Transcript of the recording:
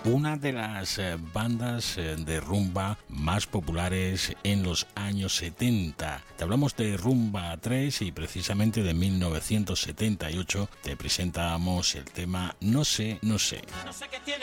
una de las bandas de rumba más populares en los años 70. Te hablamos de Rumba 3 y precisamente de 1978 te presentamos el tema No sé, no sé. No sé qué tiene